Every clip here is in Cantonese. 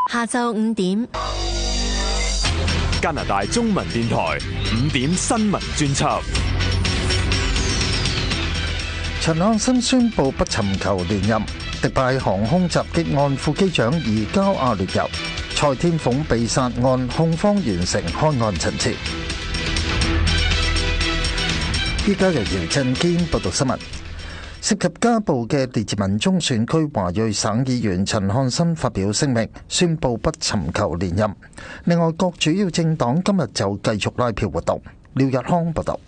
下晝5點， 加拿大中文電台5點新聞專輯。 陳漢森宣布不尋求連任，迪拜航空襲擊案副機長移交阿聯酋，蔡天鳳被殺案控方完成開案陳詞。依家由姚振堅報道新聞。涉及家暴嘅列治文中選區華裔省議員陳漢森發表聲明，宣布不尋求連任。另外，各主要政黨今日就繼續拉票活動。廖日康報道。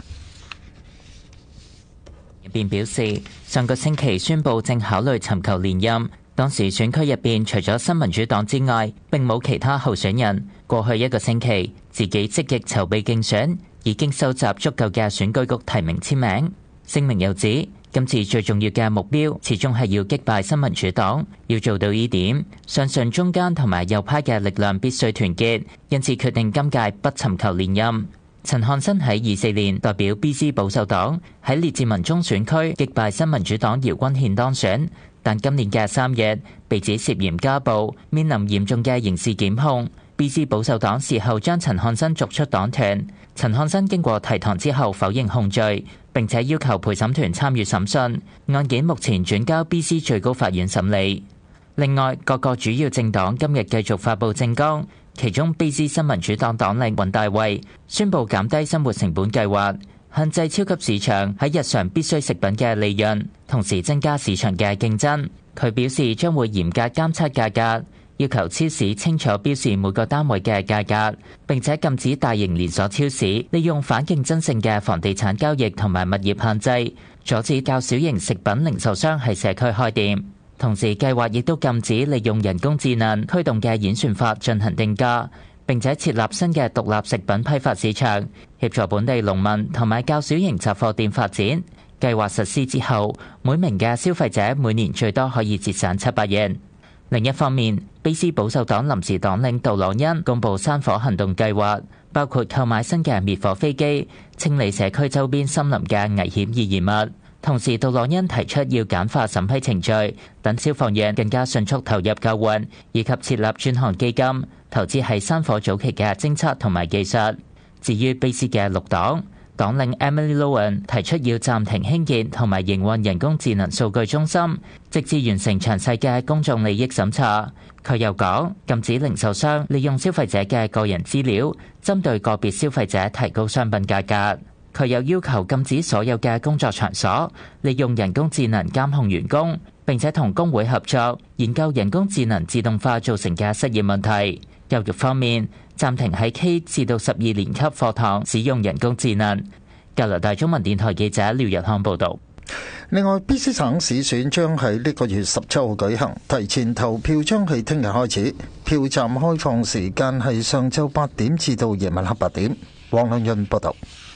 入邊表示，上個星期宣布正考慮尋求連任，當時選區入邊除咗新民主黨之外，並冇其他候選人。過去一個星期，自己積極籌備競選，已經收集足夠嘅選舉局提名簽名。聲明又指，今次最重要嘅目標始終係要擊敗新民主黨，要做到呢點，相信中間同埋右派嘅力量必須團結，因此決定今屆不尋求連任。陳漢森喺24年代表 BC 保守黨喺列治文中選區擊敗新民主黨姚君憲當選，但今年嘅3月被指涉嫌家暴，面臨嚴重嘅刑事檢控。BC 保守黨事後將陳漢森逐出黨團。陳漢森經過提堂之後否認控罪，並且要求陪審團參與審訊。案件目前轉交 BC 最高法院審理。另外，各個主要政黨今日繼續發布政綱，其中 BC 新民主黨黨領尹大衛宣布減低生活成本計劃，限制超級市場喺日常必需食品嘅利潤，同時增加市場嘅競爭。佢表示將會嚴格監測價格，要求超市清楚標示每個單位嘅價格，並且禁止大型連鎖超市利用反競爭性嘅房地產交易同埋物業限制，阻止較小型食品零售商喺社區開店。同時，計劃亦都禁止利用人工智能驅動嘅演算法進行定價，並且設立新嘅獨立食品批發市場，協助本地農民同埋較小型雜貨店發展。計劃實施之後，每名嘅消費者每年最多可以節省700元。另一方面，BC 保守黨臨時黨領杜朗恩公布山火行動計劃，包括購買新嘅滅火飛機，清理社區周邊森林嘅危險易燃物。同時，杜朗恩提出要簡化審批程序，等消防員更加迅速投入救援，以及設立專項基金，投資喺山火早期嘅偵測同埋技術。至於 BC 嘅綠黨黨領 Emily Lowen 提出要暫停興建同埋營運人工智能數據中心，直至完成詳細嘅公眾利益審查。佢又講，禁止零售商利用消費者嘅個人資料，針對個別消費者提高商品價格。佢又要求禁止所有嘅工作場所利用人工智能監控員工，並且同工會合作研究人工智能自動化造成嘅失業問題。教育方面，暫停喺 K 至到12年級課堂使用人工智能。加拿大中文電台記者廖日康報導。 另外，BC 省市選將喺呢個月17號舉行，提前投票將喺聽日開始，票站開放時間係上晝8點至到夜晚黑8點。黃亮潤報導。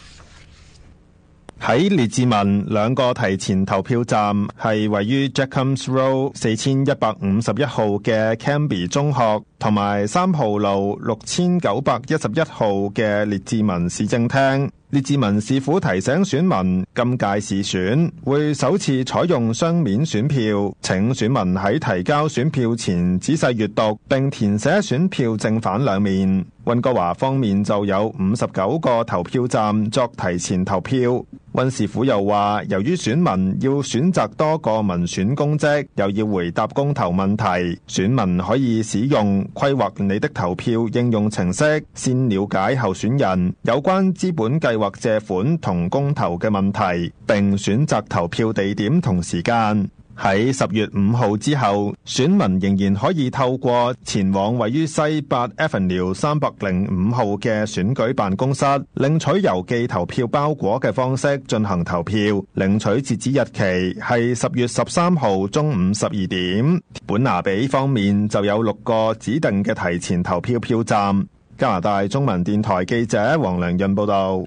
喺列治文兩個提前投票站係位於 Jacobs Road 4151號嘅 Cambie 中學，同埋3號路6911號嘅列治文市政廳。列治文市府提醒選民，今屆市選會首次採用雙面選票，請選民喺提交選票前仔細閱讀並填寫選票正反兩面。溫哥華方面就有59個投票站作提前投票。溫市府又話，由於選民要選擇多個民選公職，又要回答公投問題，選民可以使用規劃你的投票應用程式，先了解候選人有關資本計劃借款同公投嘅問題，並選擇投票地點同時間。喺10月5號之後，選民仍然可以透過前往位於西8 Avenue 305號嘅選舉辦公室，領取郵寄投票包裹嘅方式進行投票。領取截止日期係10月13號中午12點。本拿比方面就有6個指定嘅提前投票票站。加拿大中文電台記者黃良潤報道。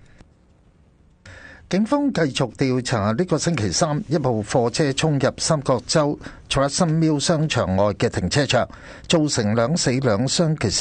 警方繼續調查呢個星期三一部貨車衝入三角洲 Tresson Mills 商場外嘅停車場，造成2死2傷嘅事。